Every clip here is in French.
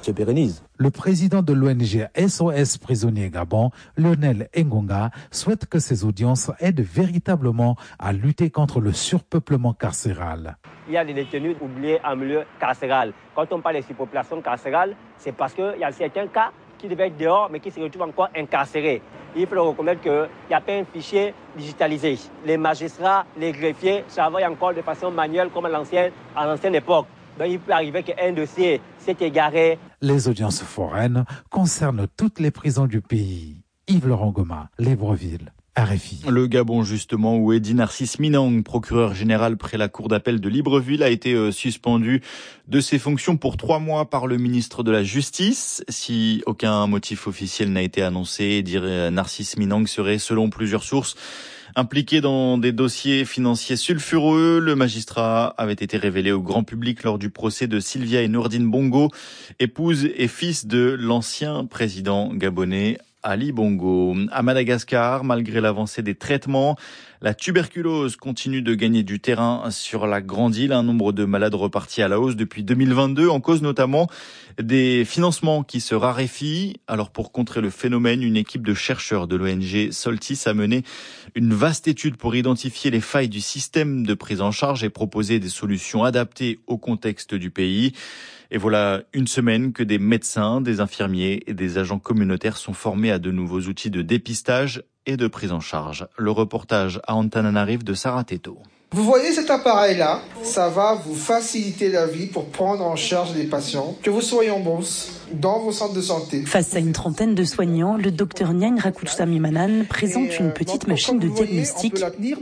se pérennise. Le président de l'ONG SOS Prisonniers Gabon, Lionel Ngonga, souhaite que ces audiences aident véritablement à lutter contre le surpeuplement carcéral. Il y a des détenus oubliés en milieu carcéral. Quand on parle de surpopulation carcérale, c'est parce qu'il y a certains cas qui devaient être dehors, mais qui se retrouvent encore incarcérés. Il faut reconnaître qu'il n'y a pas un fichier digitalisé. Les magistrats, les greffiers travaillent encore de façon manuelle comme à l'ancienne époque. Donc il peut arriver qu'un dossier s'est égaré. Les audiences foraines concernent toutes les prisons du pays. Yves-Laurent Goma, Libreville. RFI. Le Gabon, justement, où Eddy Narcisse Minang, procureur général près la cour d'appel de Libreville, a été suspendu de ses fonctions pour 3 mois par le ministre de la Justice. Si aucun motif officiel n'a été annoncé, Narcisse Minang serait, selon plusieurs sources, impliqué dans des dossiers financiers sulfureux. Le magistrat avait été révélé au grand public lors du procès de Sylvia et Nourdine Bongo, épouse et fils de l'ancien président gabonais Ali Bongo. À Madagascar, malgré l'avancée des traitements, la tuberculose continue de gagner du terrain sur la grande île. Un nombre de malades reparti à la hausse depuis 2022, en cause notamment des financements qui se raréfient. Alors pour contrer le phénomène, une équipe de chercheurs de l'ONG Soltis a mené une vaste étude pour identifier les failles du système de prise en charge et proposer des solutions adaptées au contexte du pays. Et voilà une semaine que des médecins, des infirmiers et des agents communautaires sont formés à de nouveaux outils de dépistage et de prise en charge. Le reportage à Antananarivo de Sarah Teto. Vous voyez cet appareil-là, ça va vous faciliter la vie pour prendre en charge les patients, que vous soyez en bourse, dans vos centres de santé. Face à une trentaine de soignants, le docteur Nyang Rakoutsamimanan présente une petite machine de diagnostic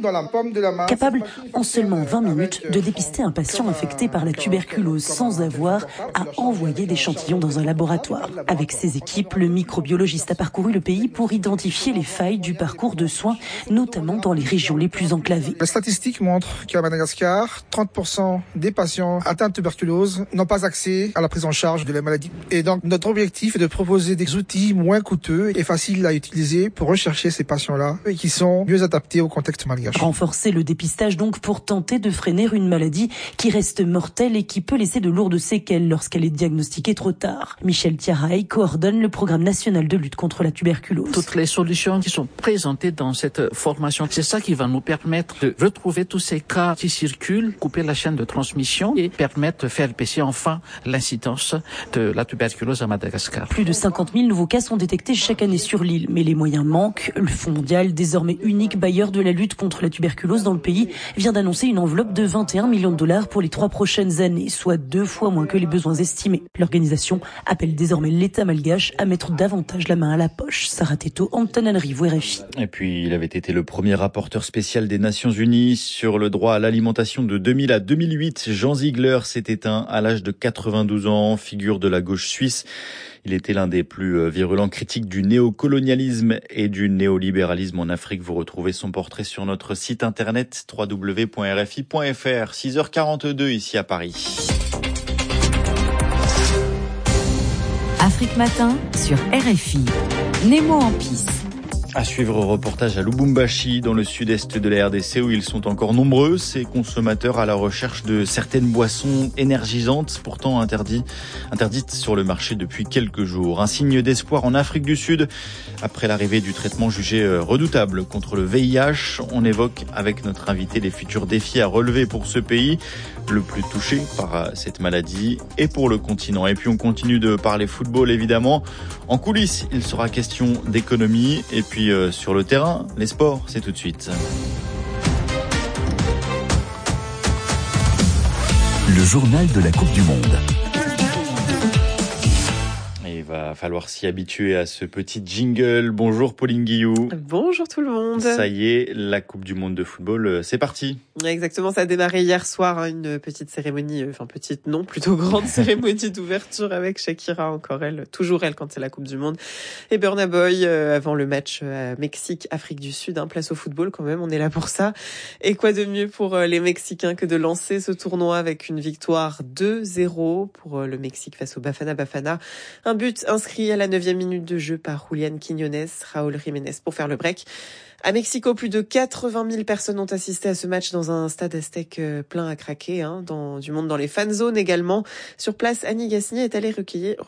capable, en seulement 20 minutes, de dépister un patient infecté par la tuberculose sans avoir à envoyer d'échantillons dans un laboratoire. Avec ses équipes, le microbiologiste a parcouru le pays pour identifier les failles du parcours de soins, notamment dans les régions les plus enclavées. Les statistiques montrent qu'à Madagascar, 30% des patients atteints de tuberculose n'ont pas accès à la prise en charge de la maladie. Et donc, notre objectif est de proposer des outils moins coûteux et faciles à utiliser pour rechercher ces patients-là et qui sont mieux adaptés au contexte malgache. Renforcer le dépistage donc pour tenter de freiner une maladie qui reste mortelle et qui peut laisser de lourdes séquelles lorsqu'elle est diagnostiquée trop tard. Michel Thiaraï coordonne le programme national de lutte contre la tuberculose. Toutes les solutions qui sont présentées dans cette formation, c'est ça qui va nous permettre de retrouver tous ces cas qui circulent, couper la chaîne de transmission et permettre de faire baisser enfin l'incidence de la tuberculose à Madagascar. Plus de 50 000 nouveaux cas sont détectés chaque année sur l'île, mais les moyens manquent. Le Fonds mondial, désormais unique bailleur de la lutte contre la tuberculose dans le pays, vient d'annoncer une enveloppe de 21 millions de dollars pour les 3 prochaines années, soit 2 fois moins que les besoins estimés. L'organisation appelle désormais l'État malgache à mettre davantage la main à la poche. Sarah Teto, Antananarivo, RFI. Et puis, il avait été le premier rapporteur spécial des Nations Unies sur le droit à l'alimentation de 2000 à 2008. Jean Ziegler s'est éteint à l'âge de 92 ans, figure de la gauche suisse. Il était l'un des plus virulents critiques du néocolonialisme et du néolibéralisme en Afrique. Vous retrouvez son portrait sur notre site internet www.rfi.fr. 6h42 ici à Paris. Afrique Matin sur RFI. Nemo en piste. À suivre, reportage à Lubumbashi, dans le sud-est de la RDC, où ils sont encore nombreux, ces consommateurs à la recherche de certaines boissons énergisantes, pourtant interdites sur le marché depuis quelques jours. Un signe d'espoir en Afrique du Sud, après l'arrivée du traitement jugé redoutable contre le VIH. On évoque avec notre invité les futurs défis à relever pour ce pays, le plus touché par cette maladie, et pour le continent. Et puis on continue de parler football, évidemment. En coulisses, il sera question d'économie, et puis sur le terrain, les sports, c'est tout de suite. Le journal de la Coupe du Monde. Il va falloir s'y habituer à ce petit jingle. Bonjour Pauline Guillou. Bonjour tout le monde. Ça y est, la Coupe du Monde de football, c'est parti. Exactement, ça a démarré hier soir, une petite cérémonie, plutôt grande cérémonie d'ouverture avec Shakira, encore elle, toujours elle quand c'est la Coupe du Monde. Et Burna Boy, avant le match Mexique-Afrique du Sud, place au football quand même, on est là pour ça. Et quoi de mieux pour les Mexicains que de lancer ce tournoi avec une victoire 2-0 pour le Mexique face au Bafana Bafana. Un but inscrit à la 9e minute de jeu par Julián Quiñones, Raúl Jiménez pour faire le break. À Mexico, plus de 80 000 personnes ont assisté à ce match dans un stade aztèque plein à craquer, du monde dans les fan zones également. Sur place, Annie Gasnier est allée recueillir